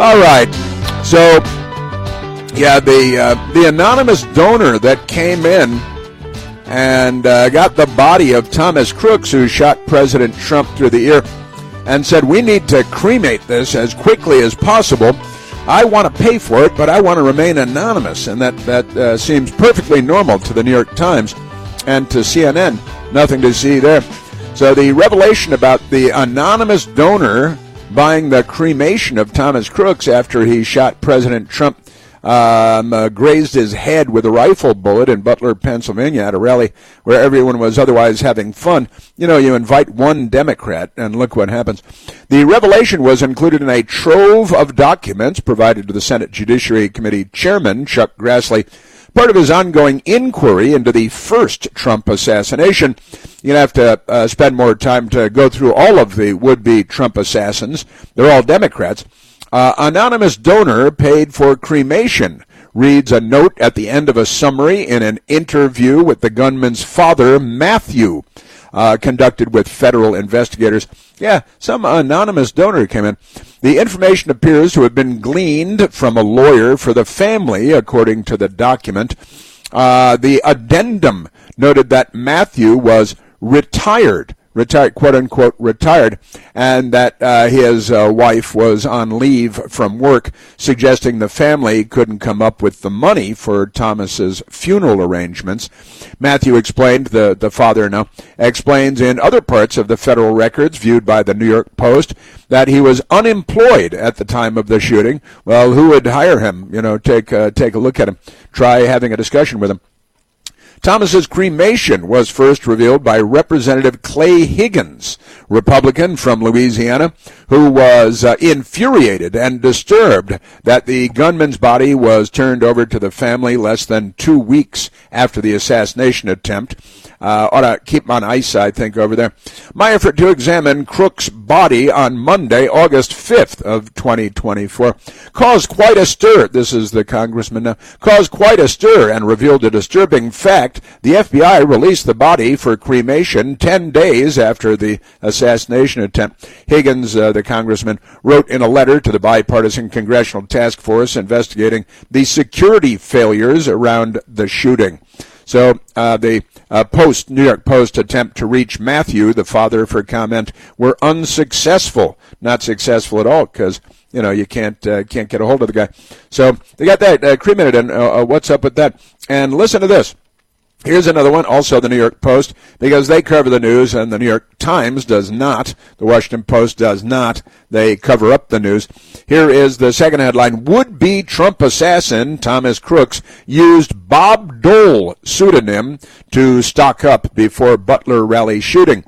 All right. So, yeah, the anonymous donor that came in and got the body of Thomas Crooks, who shot President Trump through the ear, and said, we need to cremate this as quickly as possible. I want to pay for it, but I want to remain anonymous. And that seems perfectly normal to the New York Times and to CNN. Nothing to see there. So the revelation about the anonymous donor buying the cremation of Thomas Crooks after he shot President Trump, grazed his head with a rifle bullet in Butler, Pennsylvania, at a rally where everyone was otherwise having fun. You know, you invite one Democrat, and look what happens. The revelation was included in a trove of documents provided to the Senate Judiciary Committee Chairman, Chuck Grassley, part of his ongoing inquiry into the first Trump assassination. You're going to have to spend more time to go through all of the would-be Trump assassins. They're all Democrats. Anonymous donor paid for cremation, reads a note at the end of a summary in an interview with the gunman's father, Matthew, conducted with federal investigators. Yeah, some anonymous donor came in. The information appears to have been gleaned from a lawyer for the family, according to the document. The addendum noted that Matthew was retired, quote-unquote retired, and that his wife was on leave from work, suggesting the family couldn't come up with the money for Thomas's funeral arrangements. Matthew explained, the father now, explains in other parts of the federal records viewed by the New York Post that he was unemployed at the time of the shooting. Well, who would hire him? You know, take a look at him. Try having a discussion with him. Thomas's cremation was first revealed by Representative Clay Higgins, Republican from Louisiana, who was infuriated and disturbed that the gunman's body was turned over to the family less than 2 weeks after the assassination attempt. Ought to keep him on ice, I think, over there. My effort to examine Crooks' body on Monday, August 5th of 2024, caused quite a stir. This is the congressman now. Caused quite a stir and revealed a disturbing fact. The FBI released the body for cremation 10 days after the assassination attempt. Higgins, the congressman, wrote in a letter to the bipartisan congressional task force investigating the security failures around the shooting. So the New York Post attempt to reach Matthew, the father, for comment were unsuccessful. Not successful at all because, you know, you can't get a hold of the guy. So they got that cremated, and what's up with that? And listen to this. Here's another one, also the New York Post, because they cover the news and the New York Times does not. The Washington Post does not. They cover up the news. Here is the second headline. Would-be Trump assassin Thomas Crooks used Bob Dole pseudonym to stock up before Butler rally shooting.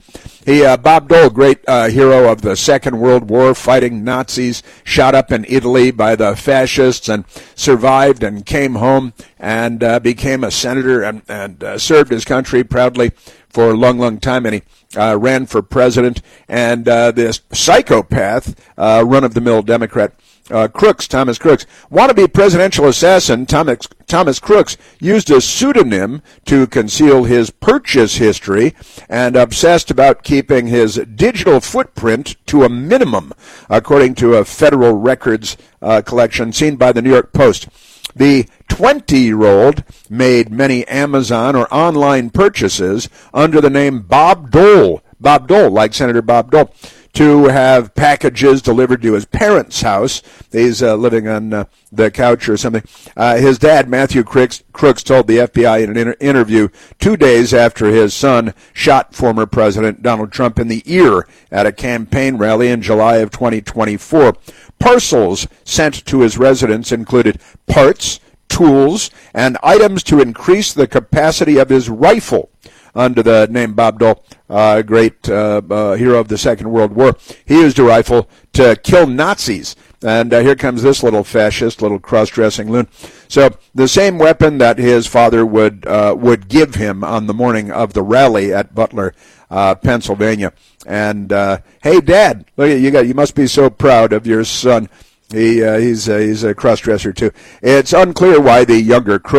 Bob Dole, great hero of the Second World War, fighting Nazis, shot up in Italy by the fascists and survived and came home and became a senator and served his country proudly for a long, long time. And he ran for president. And this psychopath, run-of-the-mill Democrat, Thomas Crooks, wannabe presidential assassin Thomas Crooks used a pseudonym to conceal his purchase history and obsessed about keeping his digital footprint to a minimum, according to a federal records collection seen by the New York Post. The 20-year-old made many Amazon or online purchases under the name Bob Dole, like Senator Bob Dole, to have packages delivered to his parents' house. He's living on the couch or something. His dad, Matthew Crooks, told the FBI in an interview 2 days after his son shot former President Donald Trump in the ear at a campaign rally in July of 2024. Parcels sent to his residence included parts, tools, and items to increase the capacity of his rifle. Under the name Bob Dole, great hero of the Second World War. He used a rifle to kill Nazis. And here comes this little fascist, little cross-dressing loon. So the same weapon that his father would give him on the morning of the rally at Butler, Pennsylvania. And hey, Dad, look at you must be so proud of your son. He's a cross-dresser, too. It's unclear why the younger Crooks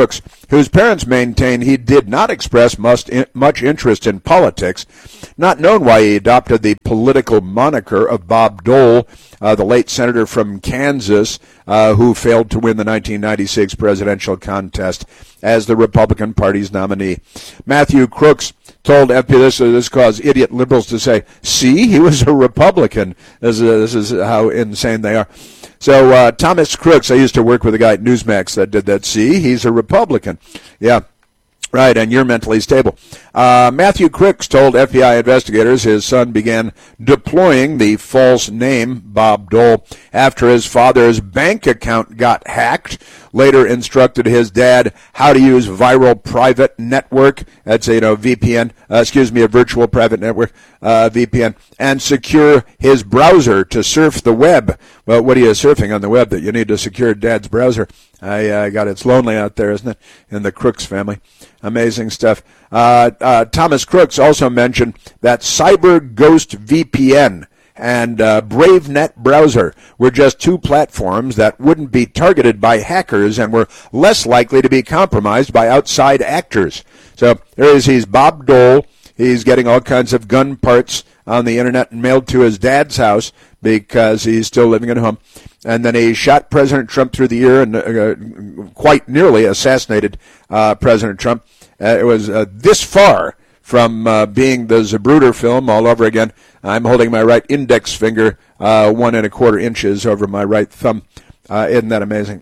whose parents maintain he did not express much interest in politics, not known why he adopted the political moniker of Bob Dole, the late senator from Kansas, who failed to win the 1996 presidential contest as the Republican Party's nominee. Matthew Crooks told FP, this caused idiot liberals to say, see, he was a Republican. This is how insane they are. So Thomas Crooks, I used to work with a guy at Newsmax that did that. See, he's a Republican. Yeah. Right, and you're mentally stable. Matthew Crooks told FBI investigators his son began deploying the false name Bob Dole after his father's bank account got hacked. Later instructed his dad how to use viral private network. That's a VPN. A virtual private network, VPN, and secure his browser to surf the web. Well, what are you surfing on the web that you need to secure Dad's browser? It's lonely out there, isn't it? In the Crooks family. Amazing stuff. Thomas Crooks also mentioned that CyberGhost VPN and BraveNet browser were just two platforms that wouldn't be targeted by hackers and were less likely to be compromised by outside actors. So he's Bob Dole. He's getting all kinds of gun parts on the internet and mailed to his dad's house because he's still living at home. And then he shot President Trump through the ear and quite nearly assassinated President Trump. It was this far from being the Zapruder film all over again. I'm holding my right index finger 1 1/4 inches over my right thumb. Isn't that amazing?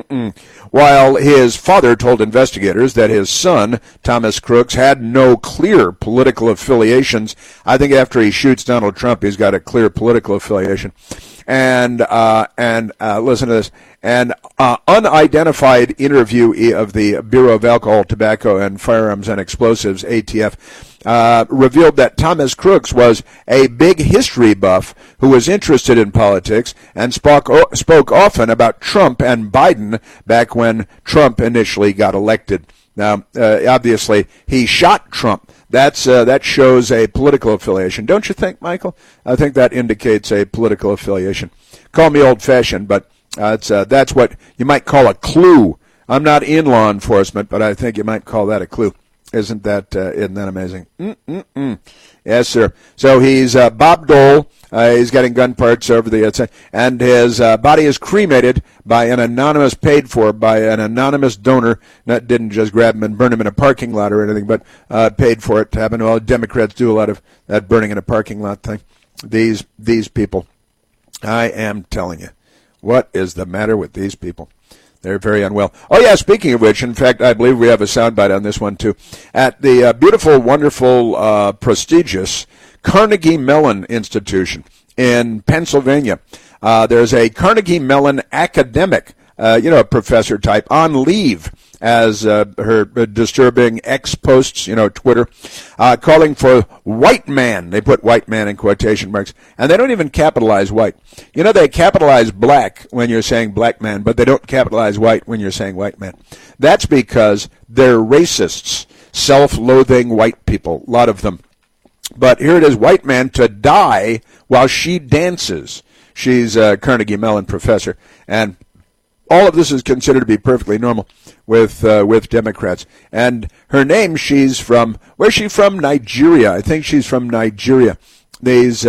While his father told investigators that his son, Thomas Crooks, had no clear political affiliations. I think after he shoots Donald Trump, he's got a clear political affiliation. And listen to this. An unidentified interviewee of the Bureau of Alcohol, Tobacco, and Firearms and Explosives, ATF, revealed that Thomas Crooks was a big history buff who was interested in politics and spoke often about Trump and Biden back when Trump initially got elected. Now, obviously, he shot Trump. That shows a political affiliation. Don't you think, Michael? I think that indicates a political affiliation. Call me old-fashioned, but that's what you might call a clue. I'm not in law enforcement, but I think you might call that a clue. Isn't that amazing? Yes, sir. So he's Bob Dole. He's getting gun parts over the and his body is cremated by an anonymous, paid for by an anonymous donor. That didn't just grab him and burn him in a parking lot or anything, but paid for it to happen. Well, Democrats do a lot of that burning in a parking lot thing. These people, I am telling you, what is the matter with these people? They're very unwell. Oh, yeah, speaking of which, in fact, I believe we have a soundbite on this one, too. At the beautiful, wonderful, prestigious Carnegie Mellon Institution in Pennsylvania, there's a Carnegie Mellon academic, professor type, on leave, as her disturbing X posts, Twitter, calling for white man. They put white man in quotation marks, and they don't even capitalize white. They capitalize black when you're saying black man, but they don't capitalize white when you're saying white man. That's because they're racists, self-loathing white people, a lot of them. But here it is, white man to die while she dances. She's a Carnegie Mellon professor, and all of this is considered to be perfectly normal with Democrats. And her name, where's she from? Nigeria. I think she's from Nigeria. She's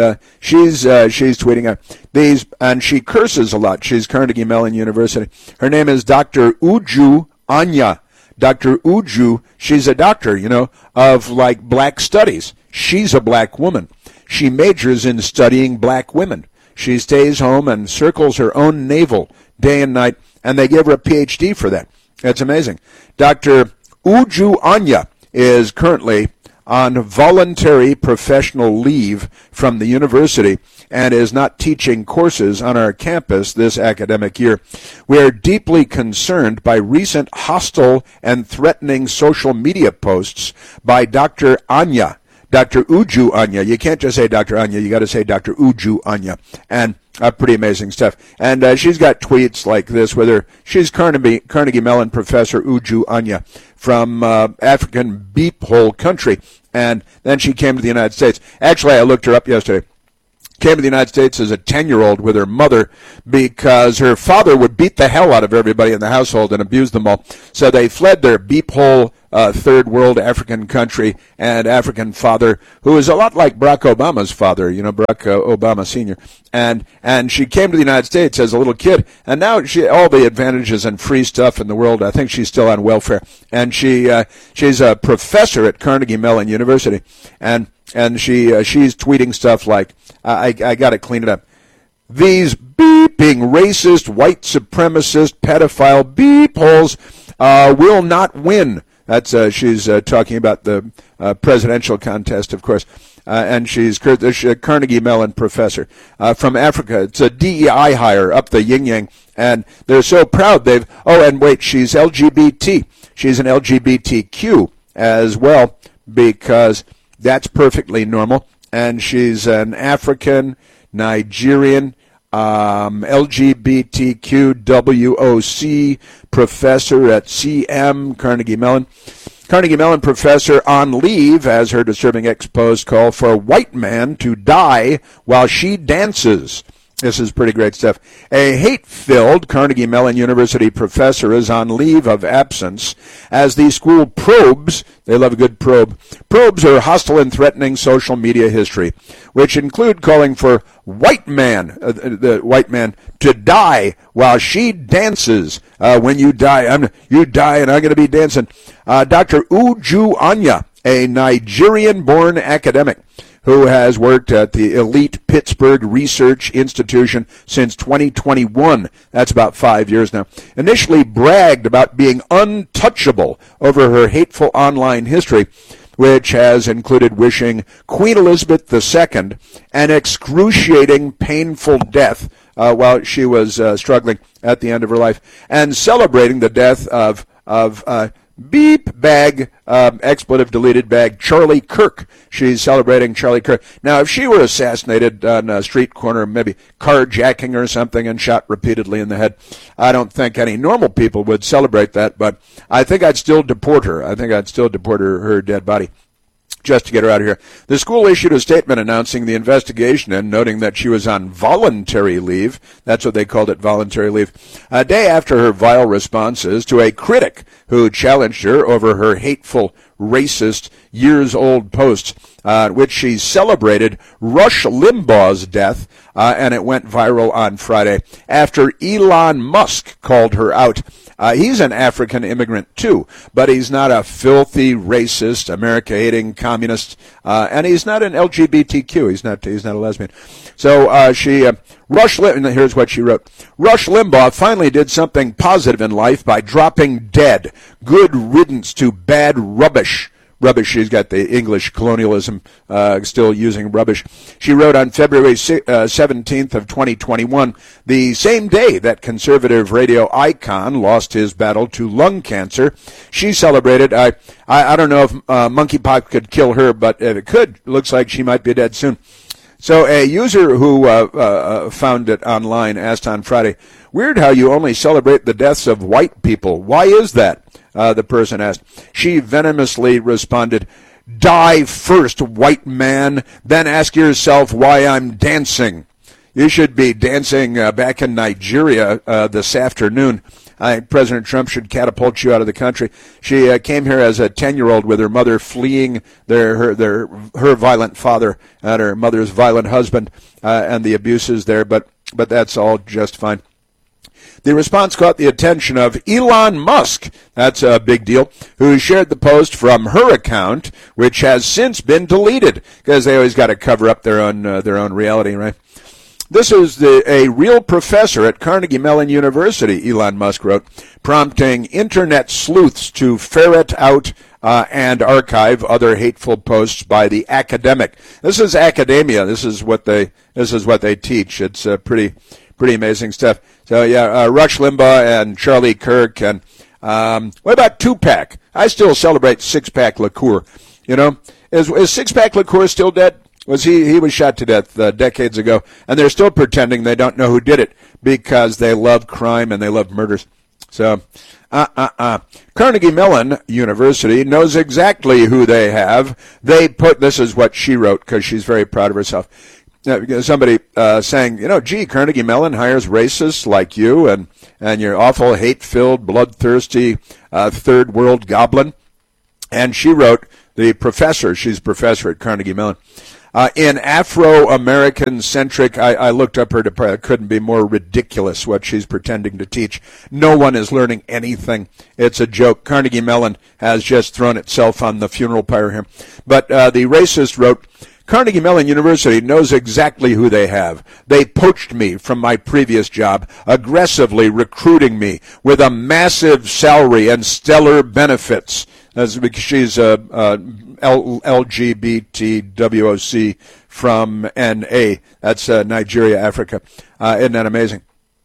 tweeting out these, and she curses a lot. She's Carnegie Mellon University. Her name is Dr. Uju Anya. Dr. Uju, she's a doctor, of like black studies. She's a black woman. She majors in studying black women. She stays home and circles her own navel day and night, and they give her a PhD for that. It's amazing. Dr. Uju Anya is currently on voluntary professional leave from the university and is not teaching courses on our campus this academic year. We are deeply concerned by recent hostile and threatening social media posts by Dr. Anya. Dr. Uju Anya. You can't just say Dr. Anya. You got to say Dr. Uju Anya. And pretty amazing stuff. And she's got tweets like this with her. She's Carnegie Mellon professor Uju Anya from African Beep Hole country. And then she came to the United States. Actually, I looked her up yesterday. came to the United States as a 10-year-old with her mother because her father would beat the hell out of everybody in the household and abuse them all. So they fled their beep-hole third world African country and African father, who is a lot like Barack Obama's father, Barack Obama Sr. And she came to the United States as a little kid, and now all the advantages and free stuff in the world. I think she's still on welfare, and she's a professor at Carnegie Mellon University, and she's tweeting stuff like, I got to clean it up. These beeping racist, white supremacist, pedophile beep holes will not win. That's she's talking about the presidential contest, of course, and she's a Carnegie Mellon professor from Africa. It's a DEI hire up the yin yang, and they're so proud they've. Oh, and wait, she's LGBT. She's an LGBTQ as well because that's perfectly normal, and she's an African Nigerian LGBTQWOC professor at CM Carnegie Mellon. Carnegie Mellon professor on leave as her disturbing ex-post call for a white man to die while she dances. This is pretty great stuff. A hate-filled Carnegie Mellon University professor is on leave of absence as the school probes, they love a good probe, probes her hostile and threatening social media history, which include calling for the white man to die while she dances. When you die, you die and I'm going to be dancing. Dr. Uju Anya, a Nigerian-born academic, who has worked at the elite Pittsburgh Research Institution since 2021. That's about 5 years now. Initially bragged about being untouchable over her hateful online history, which has included wishing Queen Elizabeth II an excruciating, painful death while she was struggling at the end of her life, and celebrating the death of beep bag, expletive deleted bag, Charlie Kirk. She's celebrating Charlie Kirk. Now, if she were assassinated on a street corner, maybe carjacking or something, and shot repeatedly in the head, I don't think any normal people would celebrate that, but I think I'd still deport her. I think I'd still deport her dead body, just to get her out of here. The school issued a statement announcing the investigation and noting that she was on voluntary leave. That's what they called it, voluntary leave. A day after her vile responses to a critic who challenged her over her hateful, racist, years-old posts, which she celebrated Rush Limbaugh's death, and it went viral on Friday after Elon Musk called her out. He's an African immigrant, too, but he's not a filthy, racist, America-hating communist, and he's not an LGBTQ. He's not a lesbian. So here's what she wrote. Rush Limbaugh finally did something positive in life by dropping dead. Good riddance to bad rubbish. Rubbish, she's got the English colonialism, still using rubbish. She wrote on February 17th of 2021, the same day that conservative radio icon lost his battle to lung cancer. She celebrated, I don't know if monkeypox could kill her, but if it could, looks like she might be dead soon. So a user who found it online asked on Friday, weird how you only celebrate the deaths of white people. Why is that? The person asked. She venomously responded, die first, white man, then ask yourself why I'm dancing. You should be dancing back in Nigeria this afternoon. President Trump should catapult you out of the country. She came here as a 10-year-old with her mother fleeing her violent father and her mother's violent husband and the abuses there, but that's all just fine. The response caught the attention of Elon Musk, that's a big deal, who shared the post from her account, which has since been deleted, because they always got to cover up their own reality, right? This is a real professor at Carnegie Mellon University, Elon Musk wrote, prompting internet sleuths to ferret out and archive other hateful posts by the academic. This is academia. This is what they teach. It's pretty amazing stuff. So yeah, Rush Limbaugh and Charlie Kirk, and what about Tupac? I still celebrate six-pack liqueur. You know, is six-pack liqueur still dead? He was shot to death decades ago, and they're still pretending they don't know who did it because they love crime and they love murders. So, Carnegie Mellon University knows exactly who they have. This is what she wrote because she's very proud of herself. somebody saying, gee, Carnegie Mellon hires racists like you and your awful hate-filled, bloodthirsty third world goblin. And she wrote, she's a professor at Carnegie Mellon, in Afro-American centric, I looked up her to, couldn't be more ridiculous what she's pretending to teach. No one is learning anything. It's a joke. Carnegie Mellon has just thrown itself on the funeral pyre here. But the racist wrote, Carnegie Mellon University knows exactly who they have. They poached me from my previous job, aggressively recruiting me with a massive salary and stellar benefits. That's because she's LGBTWOC from NA. That's Nigeria, Africa. Isn't that amazing?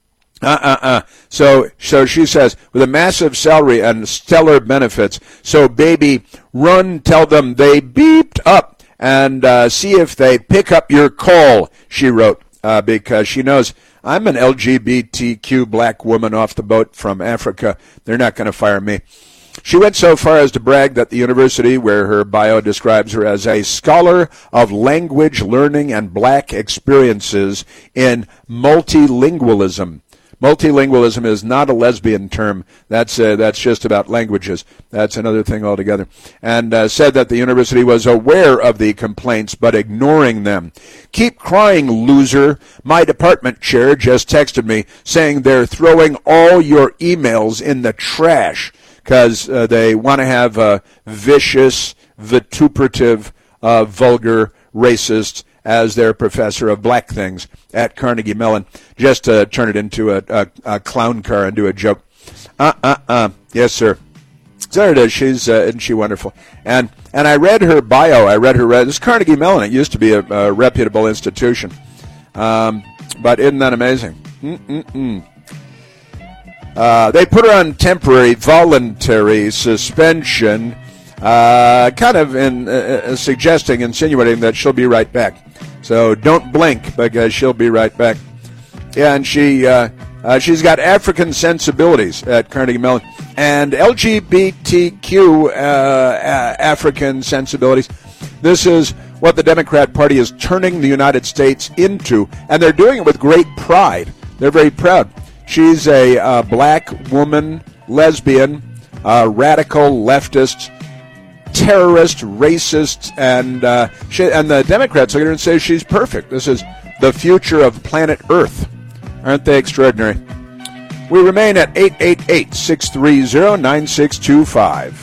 So she says, with a massive salary and stellar benefits. So, baby, run, tell them they beeped up and see if they pick up your call, she wrote, because she knows I'm an LGBTQ black woman off the boat from Africa. They're not going to fire me. She went so far as to brag that the university, where her bio describes her as a scholar of language learning and black experiences in multilingualism. Multilingualism is not a lesbian term. That's just about languages. That's another thing altogether. And said that the university was aware of the complaints but ignoring them. Keep crying, loser. My department chair just texted me saying they're throwing all your emails in the trash because they want to have vicious, vituperative, vulgar, racist as their professor of black things at Carnegie Mellon, just to turn it into a clown car, into a joke. Yes, sir. So there it is. Isn't she wonderful? And I read her bio. This is Carnegie Mellon. It used to be a reputable institution. But isn't that amazing? They put her on temporary voluntary suspension, kind of insinuating that she'll be right back. So don't blink because she'll be right back. Yeah, and she's got African sensibilities at Carnegie Mellon and LGBTQ African sensibilities. This is what the Democrat Party is turning the United States into, and they're doing it with great pride. They're very proud. She's a black woman, lesbian, radical leftist, terrorist, racist, and the Democrats look at her and say she's perfect. This is the future of planet Earth. Aren't they extraordinary? We remain at 888-630-9625.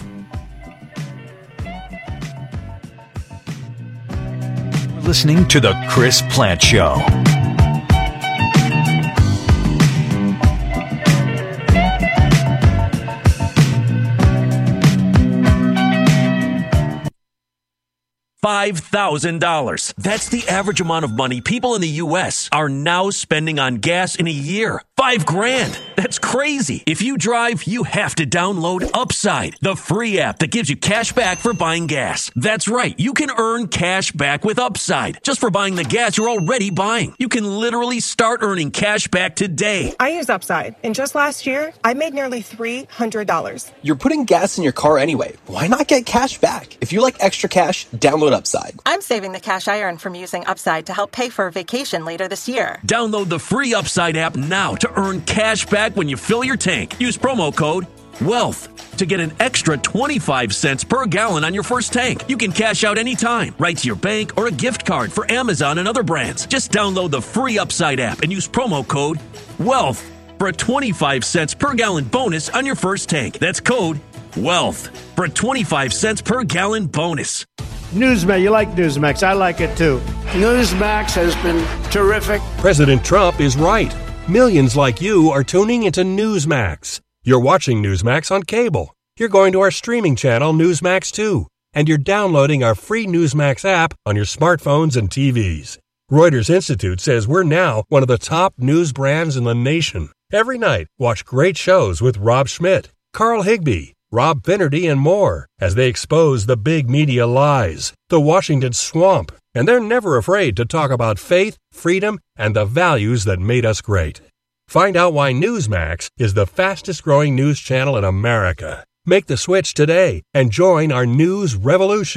Listening to The Chris Plante Show. $5,000. That's the average amount of money people in the U.S. are now spending on gas in a year. $5,000. That's crazy. If you drive, you have to download Upside, the free app that gives you cash back for buying gas. That's right. You can earn cash back with Upside just for buying the gas you're already buying. You can literally start earning cash back today. I use Upside, and just last year, I made nearly $300. You're putting gas in your car anyway. Why not get cash back? If you like extra cash, download Upside. I'm saving the cash I earn from using Upside to help pay for a vacation later this year. Download the free Upside app now to earn cash back when you fill your tank. Use promo code WEALTH to get an extra 25 cents per gallon on your first tank. You can cash out anytime, right to your bank or a gift card for Amazon and other brands. Just download the free Upside app and use promo code WEALTH for a 25 cents per gallon bonus on your first tank. That's code WEALTH for a 25 cents per gallon bonus. Newsmax, you like Newsmax. I like it too. Newsmax has been terrific. President Trump is right. Millions like you are tuning into Newsmax. You're watching Newsmax on cable. You're going to our streaming channel, Newsmax 2. And you're downloading our free Newsmax app on your smartphones and TVs. Reuters Institute says we're now one of the top news brands in the nation. Every night, watch great shows with Rob Schmidt, Carl Higbie, Rob Finnerty, and more as they expose the big media lies, the Washington swamp, and they're never afraid to talk about faith, freedom, and the values that made us great. Find out why Newsmax is the fastest-growing news channel in America. Make the switch today and join our news revolution.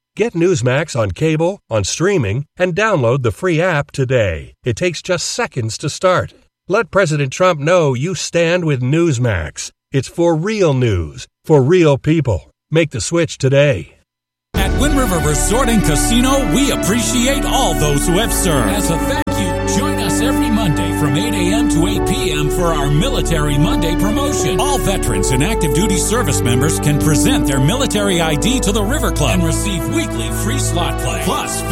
Get Newsmax on cable, on streaming, and download the free app today. It takes just seconds to start. Let President Trump know you stand with Newsmax. It's for real news, for real people. Make the switch today. At Wind River Resort and Casino, we appreciate all those who have served. As a thank you, join us every Monday from 8 a.m. to 8 p.m. for our Military Monday promotion. All veterans and active duty service members can present their military ID to the River Club and receive weekly free slot play, plus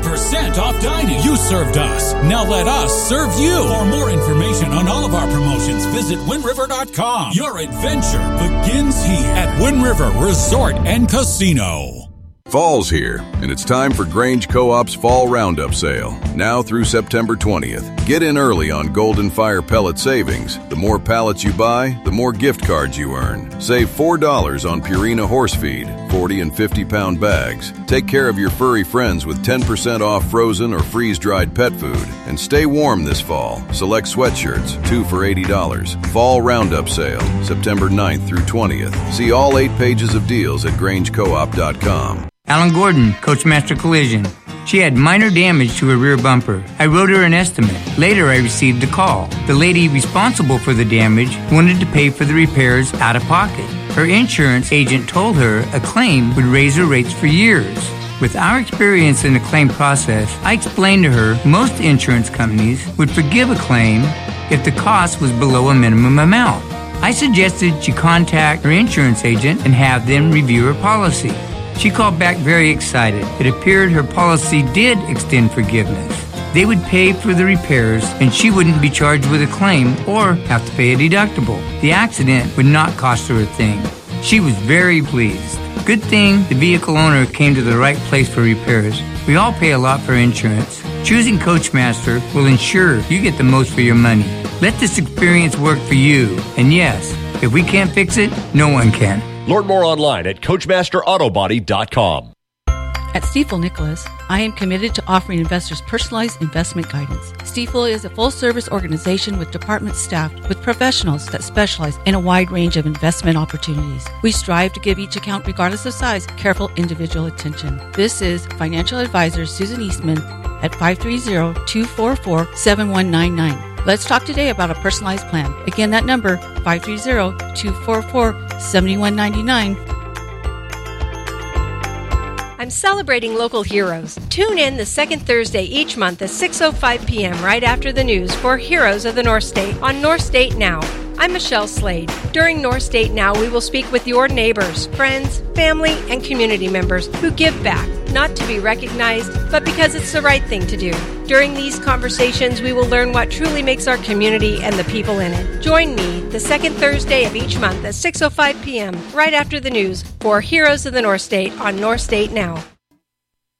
15% off dining. You served us. Now let us serve you. For more information on all of our promotions, visit windriver.com. Your adventure begins here at Wind River Resort and Casino. Fall's here, and it's time for Grange Co-op's Fall Roundup Sale, now through September 20th. Get in early on Golden Fire pellet savings. The more pallets you buy, the more gift cards you earn. Save $4 on Purina horse feed, 40 and 50-pound bags. Take care of your furry friends with 10% off frozen or freeze-dried pet food. And stay warm this fall. Select sweatshirts, 2 for $80. Fall Roundup Sale, September 9th through 20th. See all 8 pages of deals at GrangeCoop.com. Alan Gordon, Coachmaster Collision. She had minor damage to her rear bumper. I wrote her an estimate. Later, I received a call. The lady responsible for the damage wanted to pay for the repairs out of pocket. Her insurance agent told her a claim would raise her rates for years. With our experience in the claim process, I explained to her most insurance companies would forgive a claim if the cost was below a minimum amount. I suggested she contact her insurance agent and have them review her policy. She called back very excited. It appeared her policy did extend forgiveness. They would pay for the repairs and she wouldn't be charged with a claim or have to pay a deductible. The accident would not cost her a thing. She was very pleased. Good thing the vehicle owner came to the right place for repairs. We all pay a lot for insurance. Choosing Coachmaster will ensure you get the most for your money. Let this experience work for you. And yes, if we can't fix it, no one can. Learn more online at CoachmasterAutobody.com. At Stifel Nicholas, I am committed to offering investors personalized investment guidance. Stifel is a full-service organization with departments staffed with professionals that specialize in a wide range of investment opportunities. We strive to give each account, regardless of size, careful individual attention. This is financial advisor Susan Eastman at 530-244-7199. Let's talk today about a personalized plan. Again, that number, 530-244-7199. I'm celebrating local heroes. Tune in the second Thursday each month at 6:05 p.m. right after the news for Heroes of the North State on North State Now. I'm Michelle Slade. During North State Now, we will speak with your neighbors, friends, family, and community members who give back, not to be recognized, but because it's the right thing to do. During these conversations, we will learn what truly makes our community and the people in it. Join me the second Thursday of each month at 6:05 p.m. right after the news for Heroes of the North State on North State Now.